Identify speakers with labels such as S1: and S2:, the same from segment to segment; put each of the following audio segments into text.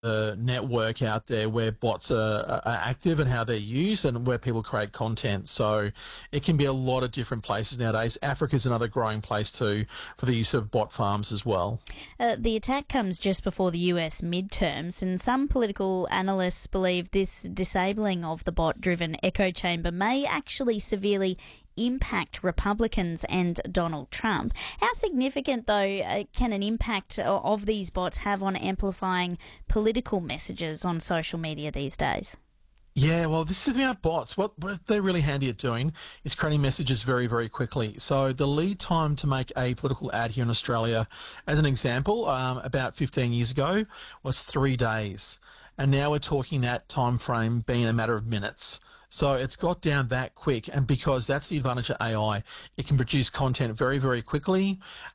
S1: the network out there where bots are active and how they're used and where people create content. So it can be a lot of different places nowadays. Africa's another growing place too for the use of bot farms as well.
S2: The attack comes just before the US midterms, and some political analysts believe this disabling of the bot-driven echo chamber may actually severely impact Republicans and Donald Trump. How significant, though, can an impact of these bots have on amplifying political messages on social media these days?
S1: Yeah, well, this is about bots. What they're really handy at doing is creating messages very, very quickly. So the lead time to make a political ad here in Australia, as an example, about 15 years ago, was 3 days. And now we're talking that time frame being a matter of minutes. So it's got down that quick, and because that's the advantage of AI, it can produce content very, very quickly.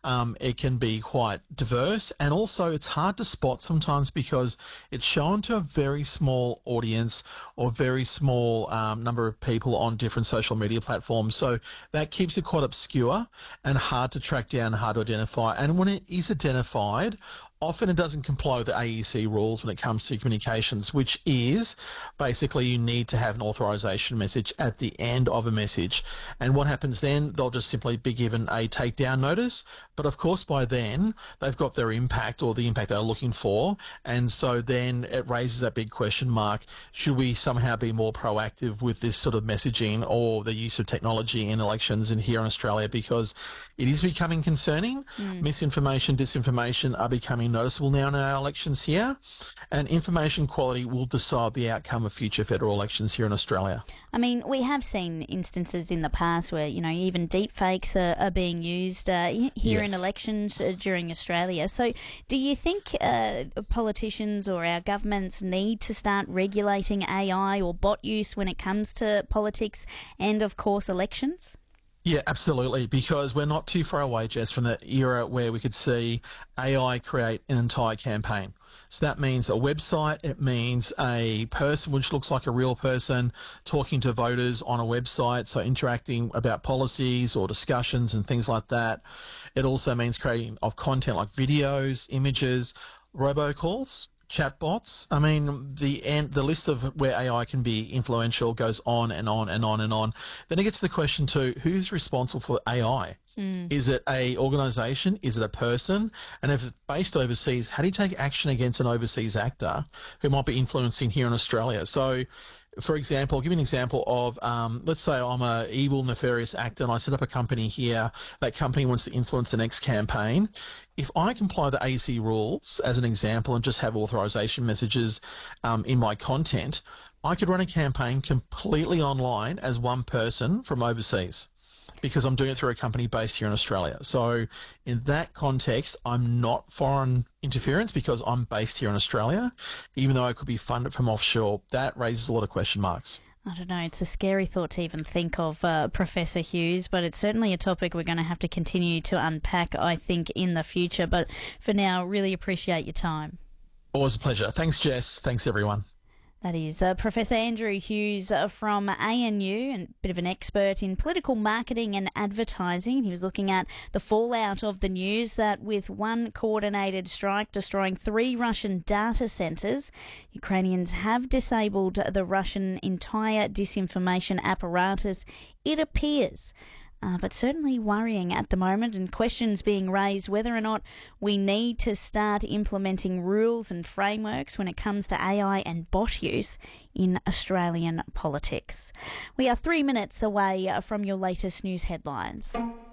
S1: It can be quite diverse, and also it's hard to spot sometimes because it's shown to a very small audience or very small number of people on different social media platforms. So that keeps it quite obscure and hard to track down, hard to identify. And when it is identified, often it doesn't comply with the AEC rules when it comes to communications, which is basically you need to have an authorization message at the end of a message. And what happens then, they'll just simply be given a takedown notice. But of course, by then, they've got their impact or the impact they're looking for. And so then it raises that big question mark. Should we somehow be more proactive with this sort of messaging or the use of technology in elections in here in Australia? Because it is becoming concerning. Misinformation, disinformation are becoming noticeable now in our elections here, and information quality will decide the outcome of future federal elections here in Australia.
S2: I mean, we have seen instances in the past where, even deep fakes are being used here in elections during Australia. So do you think politicians or our governments need to start regulating AI or bot use when it comes to politics and, of course, elections?
S1: Yeah, absolutely, because we're not too far away, Jess, from the era where we could see AI create an entire campaign. So that means a website, it means a person which looks like a real person talking to voters on a website, so interacting about policies or discussions and things like that. It also means creating of content like videos, images, robocalls, chatbots. I mean, the list of where AI can be influential goes on and on and on and on. Then it gets to the question too, who's responsible for AI? Is it a organisation? Is it a person? And if it's based overseas, how do you take action against an overseas actor who might be influencing here in Australia? So, for example, I'll give you an example of, let's say I'm a evil, nefarious actor and I set up a company here. That company wants to influence the next campaign. If I comply the AEC rules, as an example, and just have authorization messages in my content, I could run a campaign completely online as one person from overseas, because I'm doing it through a company based here in Australia. So in that context, I'm not foreign interference because I'm based here in Australia, even though I could be funded from offshore. That raises a lot of question marks.
S2: I don't know, it's a scary thought to even think of, Professor Hughes, but it's certainly a topic we're going to have to continue to unpack, I think, in the future. But for now, really appreciate your time.
S1: Always a pleasure. Thanks, Jess. Thanks, everyone.
S2: That is Professor Andrew Hughes from ANU, and a bit of an expert in political marketing and advertising. He was looking at the fallout of the news that with one coordinated strike destroying 3 Russian data centres, Ukrainians have disabled the Russian entire disinformation apparatus, it appears. But certainly worrying at the moment, and questions being raised whether or not we need to start implementing rules and frameworks when it comes to AI and bot use in Australian politics. We are 3 minutes away from your latest news headlines.